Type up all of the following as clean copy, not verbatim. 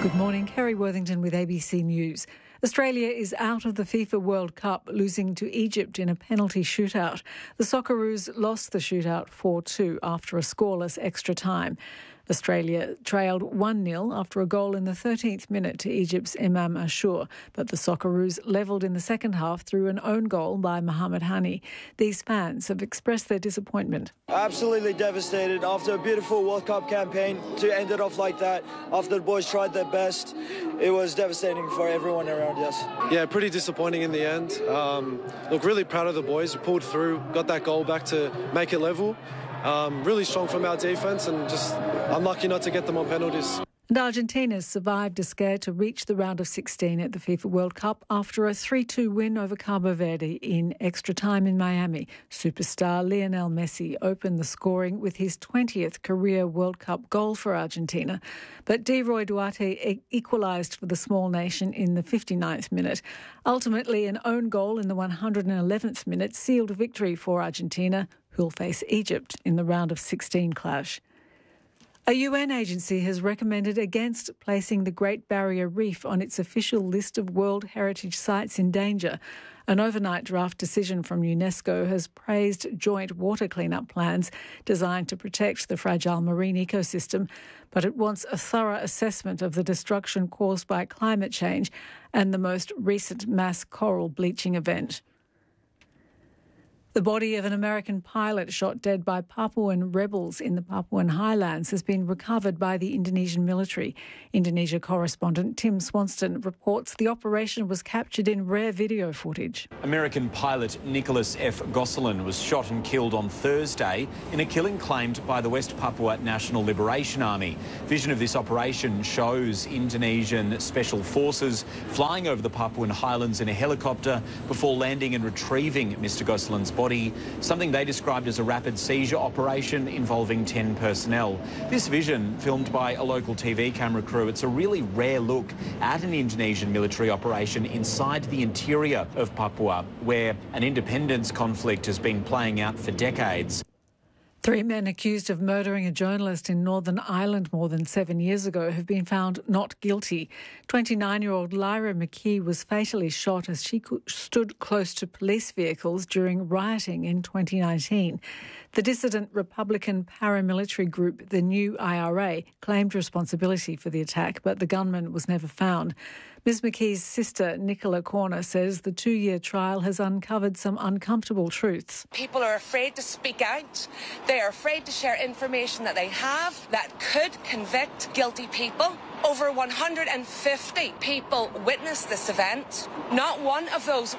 Good morning, Kerry Worthington with ABC News. Australia is out of the FIFA World Cup, losing to Egypt in a penalty shootout. The Socceroos lost the shootout 4-2 after a scoreless extra time. Australia trailed 1-0 after a goal in the 13th minute to Egypt's Imam Ashur, but the Socceroos levelled in the second half through an own goal by Mohamed Hani. These fans have expressed their disappointment. Absolutely devastated after a beautiful World Cup campaign to end it off like that. After the boys tried their best, it was devastating for everyone around us. Yeah, pretty disappointing in the end. Look, really proud of the boys who pulled through, got that goal back to make it level. Really strong from our defence and just unlucky not to get them on penalties. And Argentina survived a scare to reach the round of 16 at the FIFA World Cup after a 3-2 win over Cabo Verde in extra time in Miami. Superstar Lionel Messi opened the scoring with his 20th career World Cup goal for Argentina. But D. Roy Duarte equalised for the small nation in the 59th minute. Ultimately, an own goal in the 111th minute sealed victory for Argentina, who'll face Egypt in the round of 16 clash. A UN agency has recommended against placing the Great Barrier Reef on its official list of World Heritage Sites in danger. An overnight draft decision from UNESCO has praised joint water clean-up plans designed to protect the fragile marine ecosystem, but it wants a thorough assessment of the destruction caused by climate change and the most recent mass coral bleaching event. The body of an American pilot shot dead by Papuan rebels in the Papuan highlands has been recovered by the Indonesian military. Indonesia correspondent Tim Swanston reports the operation was captured in rare video footage. American pilot Nicholas F. Gosselin was shot and killed on Thursday in a killing claimed by the West Papua National Liberation Army. Vision of this operation shows Indonesian special forces flying over the Papuan highlands in a helicopter before landing and retrieving Mr. Gosselin's body, something they described as a rapid seizure operation involving 10 personnel. This vision, filmed by a local TV camera crew, it's a really rare look at an Indonesian military operation inside the interior of Papua, where an independence conflict has been playing out for decades. 3 men accused of murdering a journalist in Northern Ireland more than 7 years ago have been found not guilty. 29-year-old Lyra McKee was fatally shot as she stood close to police vehicles during rioting in 2019. The dissident Republican paramilitary group, the New IRA, claimed responsibility for the attack, but the gunman was never found. Ms McKee's sister, Nicola Corner, says the 2-year trial has uncovered some uncomfortable truths. People are afraid to speak out. They are afraid to share information that they have that could convict guilty people. Over 150 people witnessed this event. Not one of those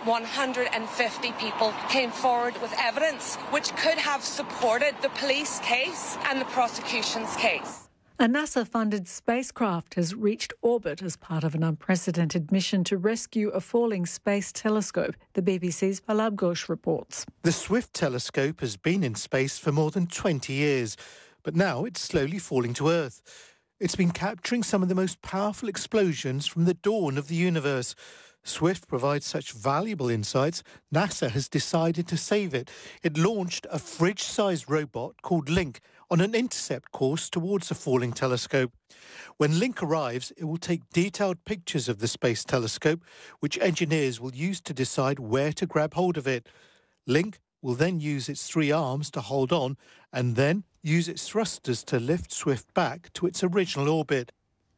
150 people came forward with evidence which could have supported the police case and the prosecution's case. A NASA-funded spacecraft has reached orbit as part of an unprecedented mission to rescue a falling space telescope, the BBC's Palab Ghosh reports. The Swift telescope has been in space for more than 20 years, but now it's slowly falling to Earth. It's been capturing some of the most powerful explosions from the dawn of the universe. Swift provides such valuable insights, NASA has decided to save it. It launched a fridge-sized robot called Link on an intercept course towards the falling telescope. When Link arrives, it will take detailed pictures of the space telescope, which engineers will use to decide where to grab hold of it. Link will then use its 3 arms to hold on and then use its thrusters to lift Swift back to its original orbit.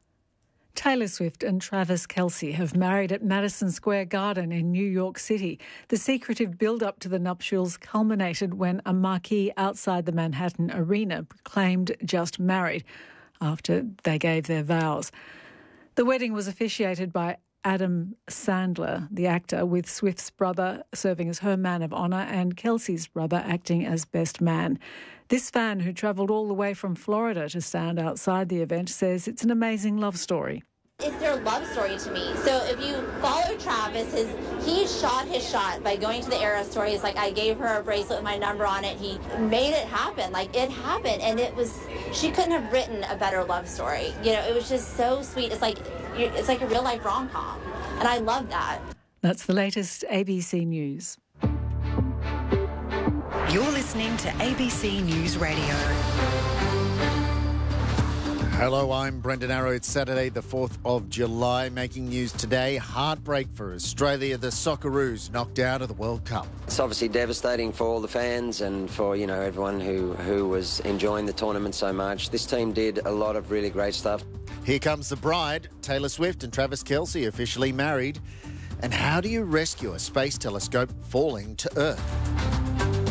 Taylor Swift and Travis Kelce have married at Madison Square Garden in New York City. The secretive build-up to the nuptials culminated when a marquee outside the Manhattan Arena proclaimed just married after they gave their vows. The wedding was officiated by Adam Sandler, the actor, with Swift's brother serving as her man of honour and Kelce's brother acting as best man. This fan, who travelled all the way from Florida to stand outside the event, says it's an amazing love story. It's their love story to me. So if you follow Travis, he shot his shot by going to the Eras store. He's like, I gave her a bracelet with my number on it. He made it happen. Like, it happened. And she couldn't have written a better love story. You know, it was just so sweet. It's like a real life rom-com. And I love that. That's the latest ABC News. You're listening to ABC News Radio. Hello, I'm Brendan Arrow. It's Saturday, the 4th of July. Making news today, heartbreak for Australia. The Socceroos knocked out of the World Cup. It's obviously devastating for all the fans and for, everyone who was enjoying the tournament so much. This team did a lot of really great stuff. Here comes the bride. Taylor Swift and Travis Kelce officially married. And how do you rescue a space telescope falling to Earth?